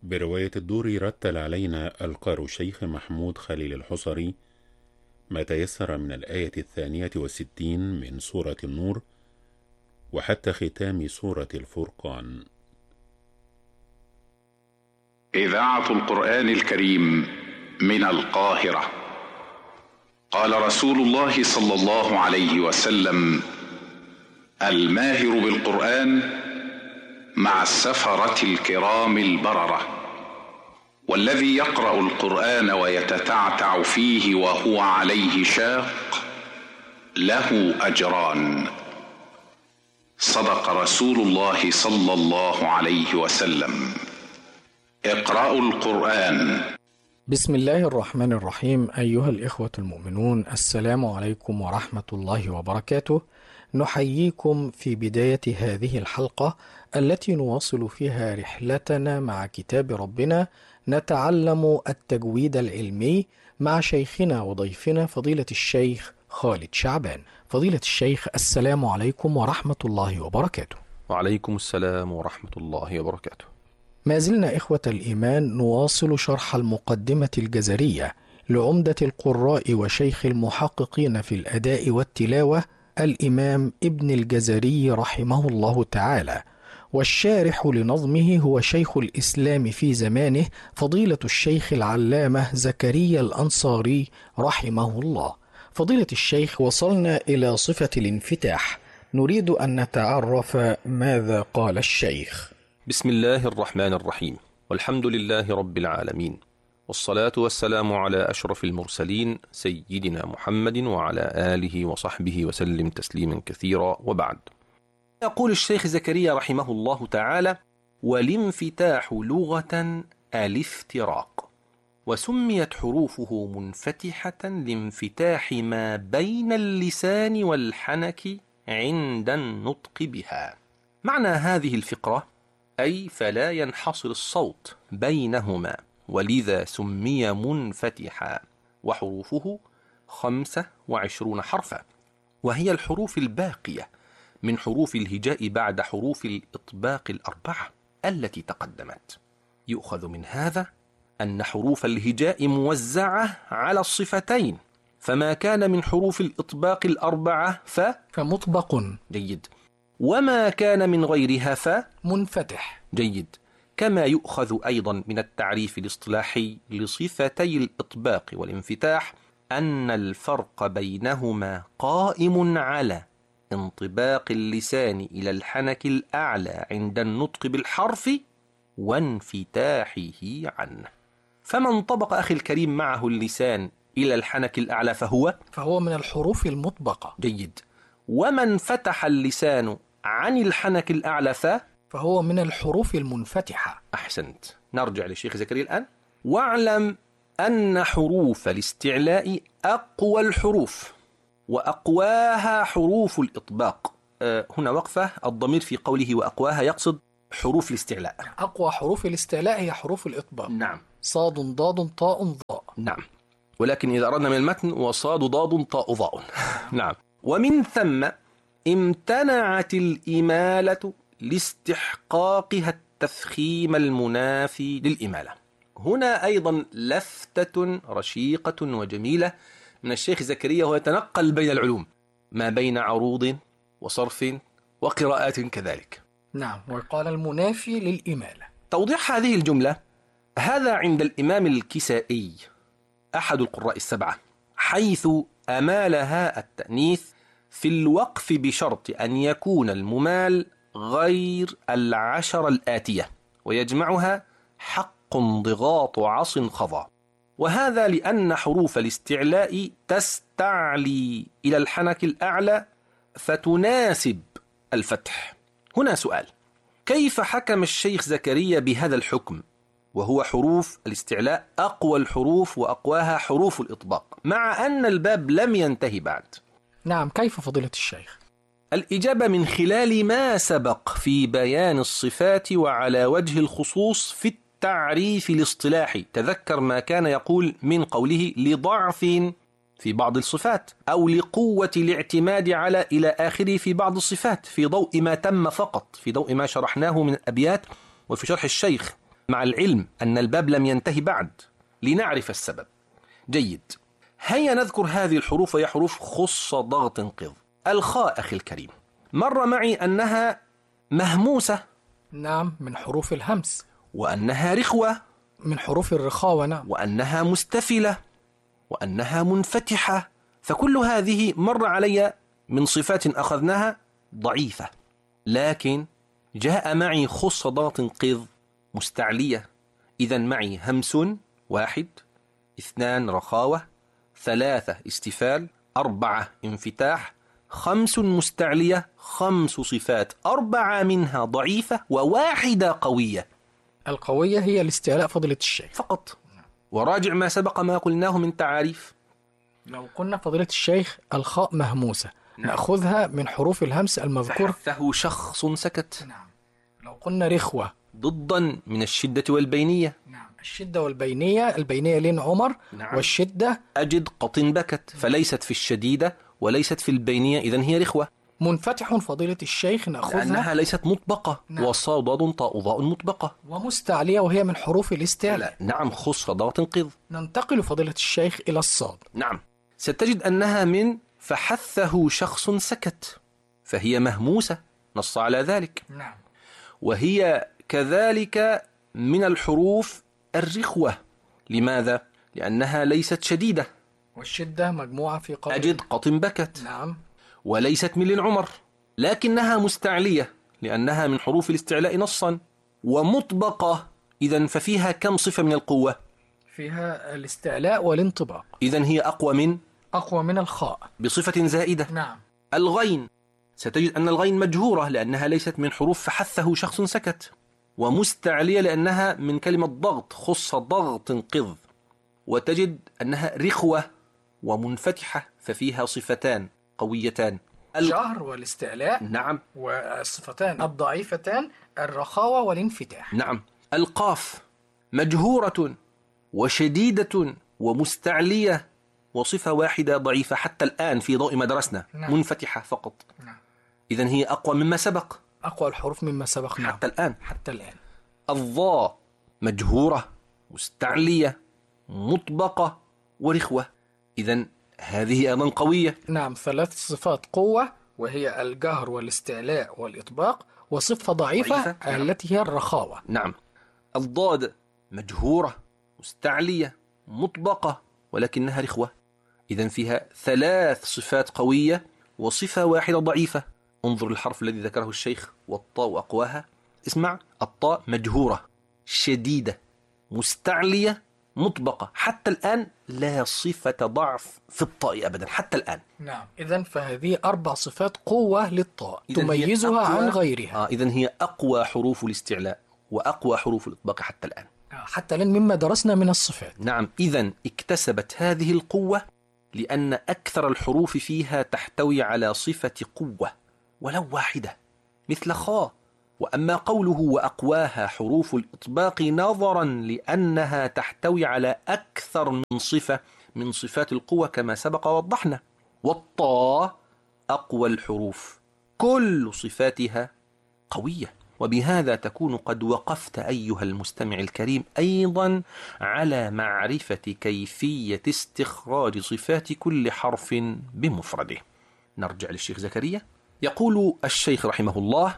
برواية الدوري رتل علينا القارئ الشيخ محمود خليل الحصري ما تيسر من الآية 62 من سورة النور وحتى ختام سورة الفرقان. إذاعة القرآن الكريم من القاهرة. قال رسول الله صلى الله عليه وسلم: الماهر بالقرآن مع السفرة الكرام البررة، والذي يقرأ القرآن ويتتعتع فيه وهو عليه شاق له أجران. صدق رسول الله صلى الله عليه وسلم. اقرأوا القرآن. بسم الله الرحمن الرحيم. أيها الإخوة المؤمنون، السلام عليكم ورحمة الله وبركاته. نحييكم في بداية هذه الحلقة التي نواصل فيها رحلتنا مع كتاب ربنا، نتعلم التجويد العلمي مع شيخنا وضيفنا فضيلة الشيخ خالد شعبان. فضيلة الشيخ، السلام عليكم ورحمة الله وبركاته. وعليكم السلام ورحمة الله وبركاته. ما زلنا إخوة الإيمان نواصل شرح المقدمة الجزرية لعمدة القراء وشيخ المحققين في الأداء والتلاوة الإمام ابن الجزري رحمه الله تعالى، والشارح لنظمه هو شيخ الإسلام في زمانه فضيلة الشيخ العلامة زكريا الأنصاري رحمه الله. فضيلة الشيخ، وصلنا إلى صفة الانفتاح، نريد أن نتعرف ماذا قال الشيخ. بسم الله الرحمن الرحيم، والحمد لله رب العالمين، والصلاة والسلام على أشرف المرسلين سيدنا محمد وعلى آله وصحبه وسلم تسليما كثيرا، وبعد. يقول الشيخ زكريا رحمه الله تعالى: والانفتاح لغة الافتراق، وسميت حروفه منفتحة لانفتاح ما بين اللسان والحنك عند النطق بها. معنى هذه الفقرة أي فلا ينحصر الصوت بينهما، ولذا سمي منفتحا، وحروفه 25 حرفا، وهي الحروف الباقية من حروف الهجاء بعد حروف الإطباق الأربعة التي تقدمت. يؤخذ من هذا أن حروف الهجاء موزعة على الصفتين، فما كان من حروف الإطباق الأربعة فمطبق. جيد. وما كان من غيرها منفتح. جيد. كما يؤخذ أيضا من التعريف الاصطلاحي لصفتي الإطباق والانفتاح أن الفرق بينهما قائم على انطباق اللسان إلى الحنك الأعلى عند النطق بالحرف وانفتاحه عنه. فمن انطبق أخي الكريم معه اللسان إلى الحنك الأعلى فهو من الحروف المطبقة. جيد. ومن فتح اللسان عن الحنك الأعلى فهو من الحروف المنفتحة. أحسنت. نرجع للشيخ زكريا الآن. واعلم أن حروف الاستعلاء أقوى الحروف، وأقواها حروف الإطباق. هنا وقفة، الضمير في قوله وأقواها يقصد حروف الاستعلاء. أقوى حروف الاستعلاء هي حروف الإطباق. نعم. صاد ضاد طاء ضاء. نعم. ولكن إذا أردنا من المتن وصاد ضاد طاء ضاء. نعم. ومن ثم امتنعت الإمالة لاستحقاقها التفخيم المنافي للإمالة. هنا أيضا لفتة رشيقة وجميلة من الشيخ زكريا، وهو يتنقل بين العلوم ما بين عروض وصرف وقراءات كذلك. نعم. وقال المنافي للإمالة. توضيح هذه الجملة: هذا عند الإمام الكسائي أحد القراء السبعة، حيث أمالها التأنيث في الوقف بشرط أن يكون الممال غير 10 الآتية، ويجمعها حق ضغاط عص خضع. وهذا لأن حروف الاستعلاء تستعلي إلى الحنك الأعلى فتناسب الفتح. هنا سؤال: كيف حكم الشيخ زكريا بهذا الحكم وهو حروف الاستعلاء أقوى الحروف وأقواها حروف الإطباق، مع أن الباب لم ينتهي بعد؟ نعم، كيف فضيلة الشيخ؟ الإجابة من خلال ما سبق في بيان الصفات وعلى وجه الخصوص في التعريف الاصطلاحي. تذكر ما كان يقول من قوله لضعف في بعض الصفات، أو لقوة الاعتماد على إلى آخره في بعض الصفات، في ضوء ما تم فقط، في ضوء ما شرحناه من الأبيات وفي شرح الشيخ مع العلم أن الباب لم ينتهي بعد لنعرف السبب. جيد، هيا نذكر هذه الحروف، وهي حروف خص ضغط قض. الخاء أخي الكريم، مر معي أنها مهموسة. نعم، من حروف الهمس. وأنها رخوة. من حروف الرخاوة. نعم. وأنها مستفلة. وأنها منفتحة. فكل هذه مر علي من صفات أخذناها ضعيفة، لكن جاء معي خص ضغط قض مستعلية. إذا معي همس 1، 2 رخاوة، 3 استفال، 4 انفتاح، 5 مستعلية، 5 صفات، 4 منها ضعيفة و1 قوية. القوية هي الاستعلاء فضيلة الشيخ فقط. وراجع ما سبق ما قلناه من تعاريف. لو قلنا فضيلة الشيخ الخاء مهموسة، نأخذها من حروف الهمس المذكور. فحثه شخص سكت. نعم. لو قلنا رخوة، ضدا من الشدة والبينية. نعم. الشدة والبينية، البينية لين عمر. نعم. والشدة أجد قط بكت، فليست في الشديدة وليست في البينية، إذن هي رخوة. منفتح فضيلة الشيخ نأخذها لأنها ليست مطبقة. نعم. وصاد طاء ضاء مطبقة. ومستعلية وهي من حروف الاستعلاء. نعم، خص ضغط قض. ننتقل فضيلة الشيخ إلى الصاد. نعم، ستجد أنها من فحثه شخص سكت، فهي مهموسة، نص على ذلك. نعم. وهي كذلك من الحروف الرخوة. لماذا؟ لأنها ليست شديدة. والشدة مجموعة في قول. أجد قط بكت. نعم. وليست من عمر، لكنها مستعلية لأنها من حروف الاستعلاء نصا. ومطبقة، إذن ففيها كم صفة من القوة؟ فيها الاستعلاء والانطباق. إذن هي أقوى من الخاء بصفة زائدة. نعم. الغين، ستجد أن الغين مجهورة لأنها ليست من حروف فحثه شخص سكت. ومستعلية لأنها من كلمة ضغط، خص ضغط قض. وتجد أنها رخوة ومنفتحة، ففيها صفتان قويتان، الجهر والاستعلاء. نعم. والصفتان الضعيفتان الرخاوة والانفتاح. نعم. القاف مجهورة وشديدة ومستعلية، وصفة واحدة ضعيفة حتى الآن في ضوء ما درسنا. نعم. منفتحة فقط. نعم. إذن هي أقوى مما سبق. أقوى الحروف مما سبق. نعم. حتى الآن. الضاء مجهورة مستعلية مطبقة ورخوة، إذن هذه أيضا قوية. نعم، 3 صفات قوة، وهي الجهر والاستعلاء والإطباق، وصفة ضعيفة التي هي الرخاوة. نعم. الضاد مجهورة مستعلية مطبقة ولكنها رخوة، إذن فيها 3 صفات قوية وصفة واحدة ضعيفة. انظر الحرف الذي ذكره الشيخ، والطاء أقواها. اسمع، الطاء مجهورة شديدة مستعلية مطبقة، حتى الآن لا صفة ضعف في الطاء أبدا حتى الآن. نعم. إذن فهذه 4 صفات قوة للطاء تميزها عن غيرها. إذن هي أقوى حروف الاستعلاء وأقوى حروف الإطباق حتى الآن. حتى الآن مما درسنا من الصفات. نعم. إذن اكتسبت هذه القوة لأن أكثر الحروف فيها تحتوي على صفة قوة ولو واحدة، مثل خاء. وأما قوله وأقواها حروف الإطباق نظرا لأنها تحتوي على أكثر من صفة من صفات القوة كما سبق ووضحنا. والطاء أقوى الحروف، كل صفاتها قوية. وبهذا تكون قد وقفت أيها المستمع الكريم أيضا على معرفة كيفية استخراج صفات كل حرف بمفرده. نرجع للشيخ زكريا. يقول الشيخ رحمه الله: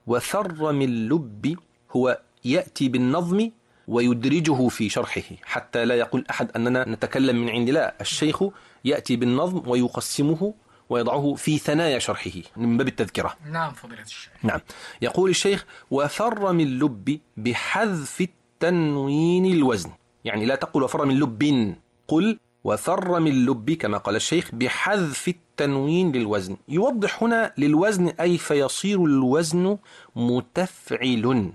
وثر من لب، هو يأتي بالنظم ويدرجه في شرحه حتى لا يقول أحد أننا نتكلم من عند، لا، الشيخ يأتي بالنظم ويقسمه ويضعه في ثنايا شرحه من باب التذكرة. نعم فضيلة الشيخ. نعم. يقول الشيخ: وفر من لب بحذف التنوين الوزن، يعني لا تقل وفر من لب، قل وفر من لب كما قال الشيخ بحذف التنوين للوزن. يوضح هنا للوزن أي فيصير الوزن متفعل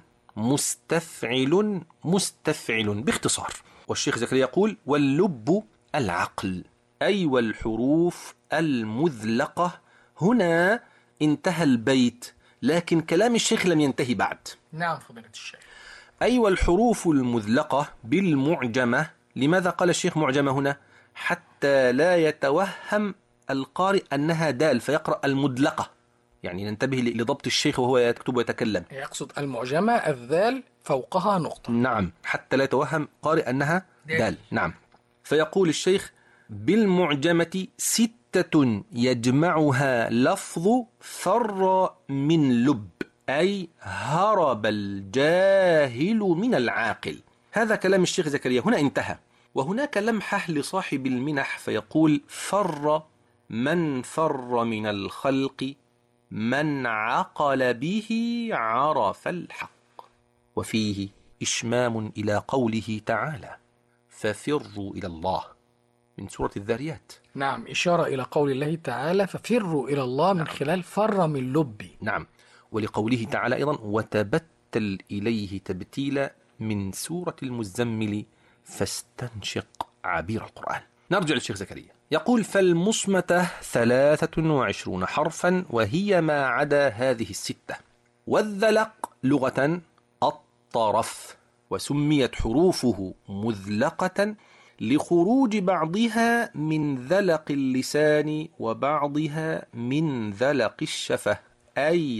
مستفعل مستفعل باختصار. والشيخ زكريا يقول: واللب العقل، أي والحروف المذلقة. هنا انتهى البيت، لكن كلام الشيخ لم ينتهي بعد. نعم فضيلة الشيخ. أي والحروف المذلقة بالمعجمة. لماذا قال الشيخ معجمة هنا؟ حتى لا يتوهم القارئ أنها دال فيقرأ المدلقة، يعني ننتبه لضبط الشيخ وهو يكتب ويتكلم. يقصد المعجمة الذال فوقها نقطة. نعم، حتى لا يتوهم قارئ أنها دال. نعم. فيقول الشيخ: بالمعجمة 6 يجمعها لفظ فر من لب، أي هرب الجاهل من العاقل. هذا كلام الشيخ زكريا، هنا انتهى. وهناك لمحة لصاحب المنح فيقول: فر من فر من الخلق، من عقل به عرف الحق. وفيه إشمام إلى قوله تعالى: ففروا إلى الله، من سورة الذاريات. نعم، إشارة إلى قول الله تعالى: ففروا إلى الله، من خلال فر من لبي. نعم. ولقوله تعالى أيضا: وتبتل إليه تبتيلا، من سورة المزمل، فاستنشق عبير القرآن. نرجع للشيخ زكريا، يقول: فالمصمتة 23 حرفا، وهي ما عدا هذه 6. والذلق لغة الطرف، وسميت حروفه مذلقة لخروج بعضها من ذلق اللسان وبعضها من ذلق الشفة، أي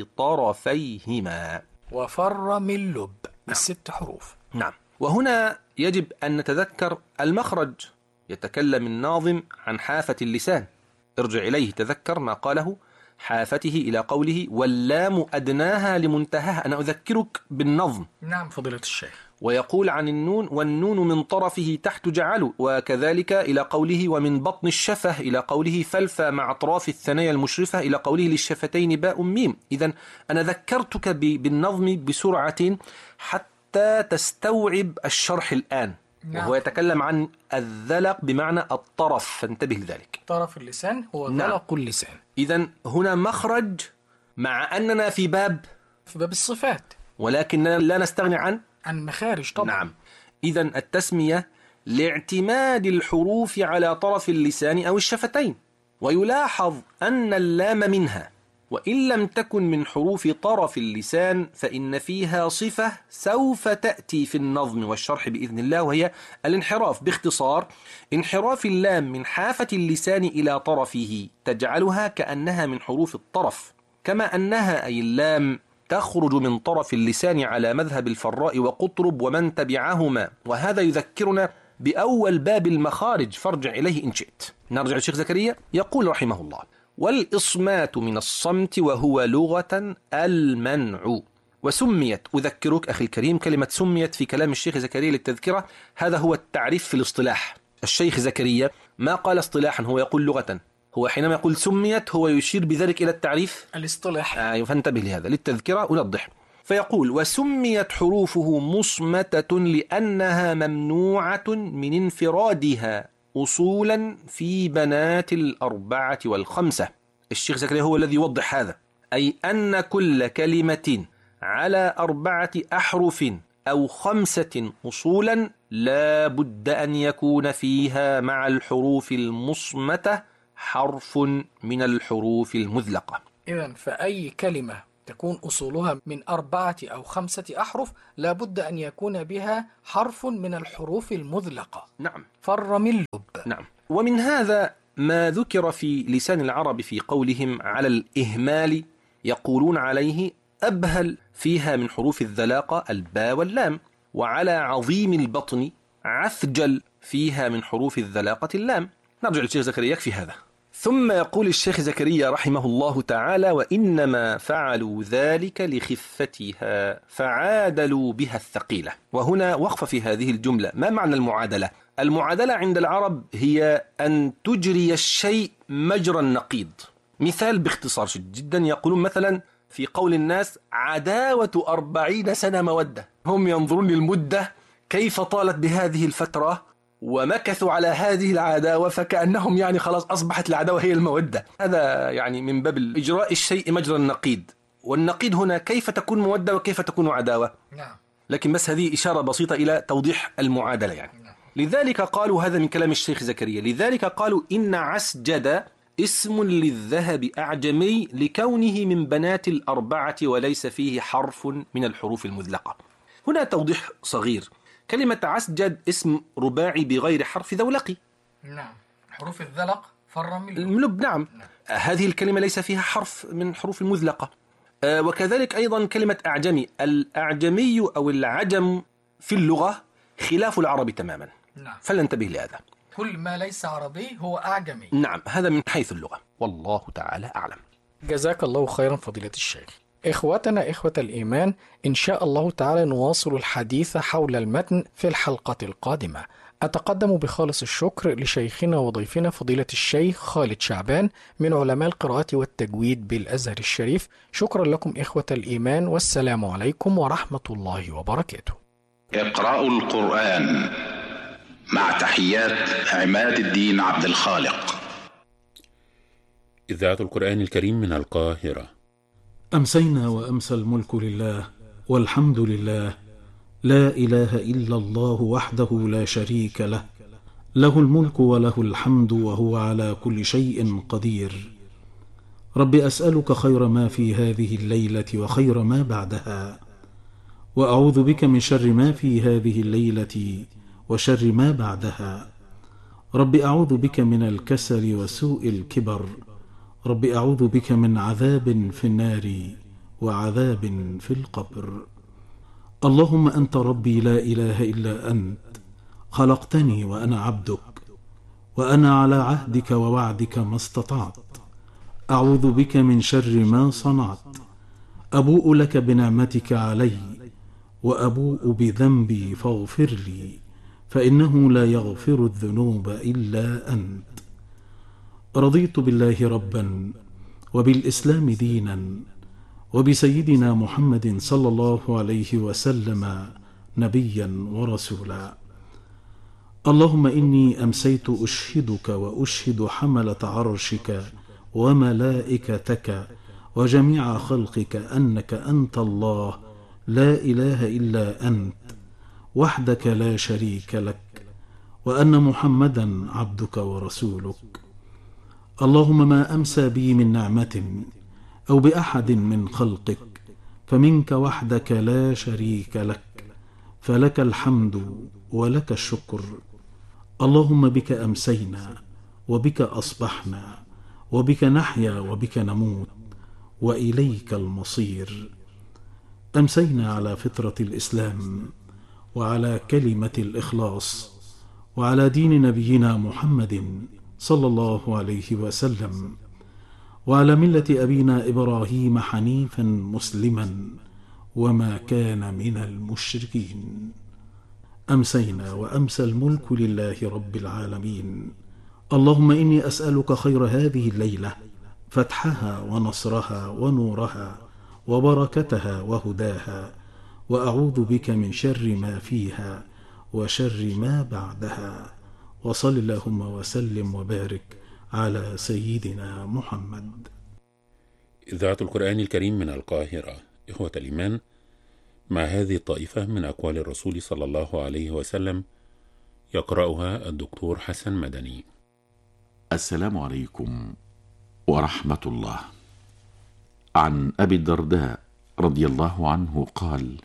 طرفيهما. وفر من لب، 6 حروف. نعم. وهنا يجب أن نتذكر المخرج. يتكلم الناظم عن حافة اللسان، ارجع إليه، تذكر ما قاله: حافته إلى قوله: واللام أدناها لمنتهاها. أنا أذكرك بالنظم. نعم فضيلة الشيخ. ويقول عن النون: والنون من طرفه تحت جعله، وكذلك إلى قوله: ومن بطن الشفة، إلى قوله: فلفى مع أطراف الثنايا المشرفة، إلى قوله: للشفتين باء ميم. إذن أنا ذكرتك بالنظم بسرعة حتى تستوعب الشرح الآن. وهو يتكلم عن الذلق بمعنى الطرف، فانتبه لذلك. طرف اللسان هو ذلق اللسان. إذن هنا مخرج، مع أننا في باب الصفات، ولكننا لا نستغني عن مخارج طبعا. نعم. إذن التسمية لاعتماد الحروف على طرف اللسان أو الشفتين. ويلاحظ أن اللام منها، وإن لم تكن من حروف طرف اللسان، فإن فيها صفة سوف تأتي في النظم والشرح بإذن الله، وهي الانحراف. باختصار: انحراف اللام من حافة اللسان إلى طرفه تجعلها كأنها من حروف الطرف، كما أنها أي اللام تخرج من طرف اللسان على مذهب الفراء وقطرب ومن تبعهما. وهذا يذكرنا بأول باب المخارج، فارجع إليه إن شئت. نرجع للشيخ زكريا، يقول رحمه الله: والإصمات من الصمت، وهو لغة المنع. وسميت، أذكرك أخي الكريم، كلمة سميت في كلام الشيخ زكريا للتذكرة، هذا هو التعريف في الاصطلاح. الشيخ زكريا ما قال اصطلاحا، هو يقول لغة. هو حينما يقول سميت هو يشير بذلك إلى التعريف الاصطلاح. فانتبه لهذا للتذكرة، أوضح. فيقول: وسميت حروفه مصمتة لأنها ممنوعة من انفرادها أصولا في بنات 4 و5. الشيخ زكريا هو الذي يوضح هذا، أي أن كل كلمة على 4 أحرف أو 5 أصولا لا بد أن يكون فيها مع الحروف المصمتة حرف من الحروف المذلقة. إذن فأي كلمة تكون أصولها من 4 أو 5 أحرف لا بد أن يكون بها حرف من الحروف المذلقة. نعم. فر من لب. نعم. ومن هذا ما ذكر في لسان العرب في قولهم على الإهمال، يقولون عليه أبهل فيها من حروف الذلاقة الباء واللام، وعلى عظيم البطن عثجل فيها من حروف الذلاقة اللام. نرجع للشيخ زكريا، يكفي هذا. ثم يقول الشيخ زكريا رحمه الله تعالى: وإنما فعلوا ذلك لخفتها فعادلوا بها الثقيلة. وهنا وقف في هذه الجملة. ما معنى المعادلة؟ المعادلة عند العرب هي أن تجري الشيء مجرى النقيض. مثال باختصار شديد جدا، يقولون مثلا في قول الناس: عداوة 40 سنة مودة. هم ينظرون للمدة كيف طالت بهذه الفترة، ومكثوا على هذه العداوة، فكأنهم يعني خلاص أصبحت العداوة هي المودة. هذا يعني من باب إجراء الشيء مجرى النقيض. والنقيض هنا كيف تكون مودة وكيف تكون عداوة. نعم. لكن بس هذه إشارة بسيطة إلى توضيح المعادلة يعني. نعم. لذلك قالوا، هذا من كلام الشيخ زكريا، لذلك قالوا: إن عسجد اسم للذهب أعجمي لكونه من بنات 4 وليس فيه حرف من الحروف المذلقة. هنا توضيح صغير. كلمة عسجد اسم رباعي بغير حرف ذولقي. نعم. حروف الذلق فر من لب. نعم. هذه الكلمة ليس فيها حرف من حروف المذلقة. وكذلك أيضا كلمة أعجمي. الأعجمي أو العجم في اللغة خلاف العربي تماما. نعم. فلننتبه لهذا. كل ما ليس عربي هو أعجمي. نعم، هذا من حيث اللغة، والله تعالى أعلم. جزاك الله خيرا فضيلة الشيخ. إخوتنا إخوة الإيمان، إن شاء الله تعالى نواصل الحديث حول المتن في الحلقة القادمة. أتقدم بخالص الشكر لشيخنا وضيفنا فضيلة الشيخ خالد شعبان من علماء القراءة والتجويد بالأزهر الشريف. شكرا لكم إخوة الإيمان، والسلام عليكم ورحمة الله وبركاته. اقرأوا القرآن مع تحيات عماد الدين عبد الخالق. إذاعة القرآن الكريم من القاهرة. أمسينا وأمسى الملك لله والحمد لله، لا إله إلا الله وحده لا شريك له، له الملك وله الحمد وهو على كل شيء قدير. رب أسألك خير ما في هذه الليلة وخير ما بعدها، وأعوذ بك من شر ما في هذه الليلة وشر ما بعدها. رب أعوذ بك من الكسل وسوء الكبر. رب أعوذ بك من عذاب في النار وعذاب في القبر. اللهم أنت ربي لا إله إلا أنت، خلقتني وأنا عبدك، وأنا على عهدك ووعدك ما استطعت. أعوذ بك من شر ما صنعت. أبوء لك بنعمتك علي وأبوء بذنبي فاغفر لي، فإنه لا يغفر الذنوب إلا أنت. رضيت بالله ربا وبالإسلام دينا وبسيدنا محمد صلى الله عليه وسلم نبيا ورسولا. اللهم إني أمسيت أشهدك وأشهد حملة عرشك وملائكتك وجميع خلقك أنك أنت الله لا إله إلا أنت وحدك لا شريك لك، وأن محمدا عبدك ورسولك. اللهم ما أمسى بي من نعمة أو بأحد من خلقك فمنك وحدك لا شريك لك، فلك الحمد ولك الشكر. اللهم بك أمسينا وبك أصبحنا وبك نحيا وبك نموت وإليك المصير. أمسينا على فطرة الإسلام وعلى كلمة الإخلاص وعلى دين نبينا محمد صلى الله عليه وسلم، وعلى ملة أبينا إبراهيم حنيفا مسلما وما كان من المشركين. أمسينا وأمسى الملك لله رب العالمين. اللهم إني أسألك خير هذه الليلة، فتحها ونصرها ونورها وبركتها وهداها، وأعوذ بك من شر ما فيها وشر ما بعدها. وصل اللهم وسلم وبارك على سيدنا محمد. إذاعة القرآن الكريم من القاهرة. إخوة الإيمان، مع هذه الطائفة من أقوال الرسول صلى الله عليه وسلم يقرأها الدكتور حسن مدني. السلام عليكم ورحمة الله. عن أبي الدرداء رضي الله عنه قال: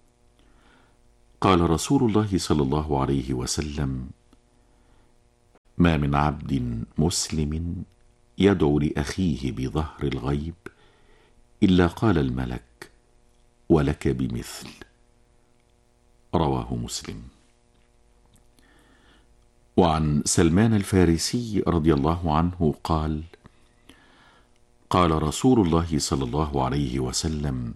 قال رسول الله صلى الله عليه وسلم: ما من عبد مسلم يدعو لأخيه بظهر الغيب إلا قال الملك: ولك بمثل. رواه مسلم. وعن سلمان الفارسي رضي الله عنه قال: قال رسول الله صلى الله عليه وسلم: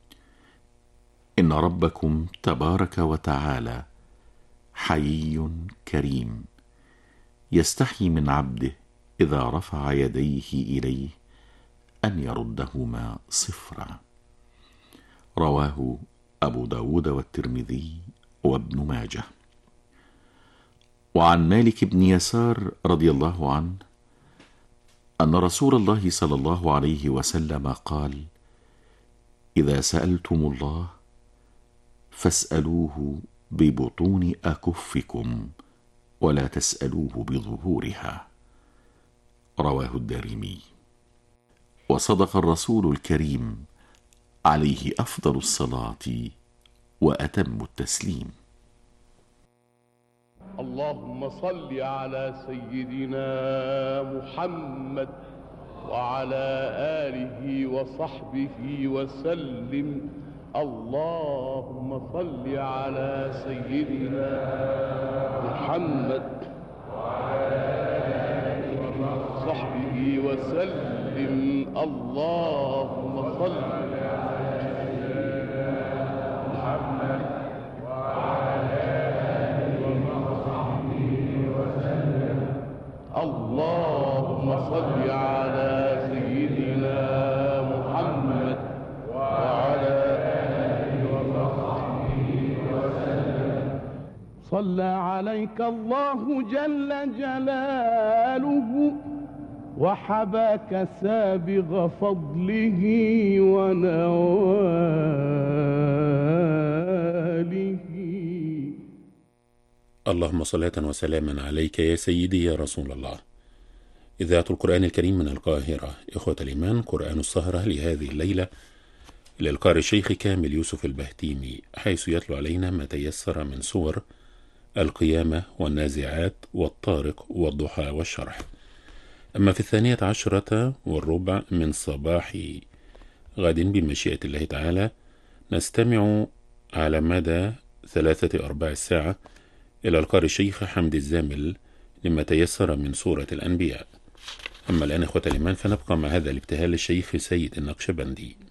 إن ربكم تبارك وتعالى حيي كريم، يستحي من عبده إذا رفع يديه إليه أن يردهما صفرا. رواه أبو داود والترمذي وابن ماجه. وعن مالك بن يسار رضي الله عنه أن رسول الله صلى الله عليه وسلم قال: إذا سألتم الله فاسألوه ببطون أكفكم ولا تسألوه بظهورها. رواه الدارمي. وصدق الرسول الكريم عليه أفضل الصلاة وأتم التسليم. اللهم صل على سيدنا محمد وعلى آله وصحبه وسلم. اللهم صل على سيدنا محمد وعلى آله وصحبه وسلم. اللهم صل على سيدنا محمد وعلى آله وصحبه وسلم. اللهم صل على سيدنا محمد وعلى آله وصحبه وسلم. صلى عليك الله جل جلاله وحباك سابغ فضله ونواله. اللهم صلاة وسلاما عليك يا سيدي يا رسول الله. إذاعة القرآن الكريم من القاهرة. إخوة الإيمان، قرآن السهرة لهذه الليلة للقارئ الشيخ كامل يوسف البهتيمي، حيث يتلو علينا ما تيسر من سور القيامة والنازعات والطارق والضحى والشرح. أما في 12:15 من صباح غد بمشيئة الله تعالى نستمع على مدى 3/4 ساعة إلى القارئ الشيخ حمد الزامل لما تيسر من سورة الأنبياء. أما الآن إخوة الإيمان فنبقى مع هذا الابتهال للشيخ سيد النقشبندي.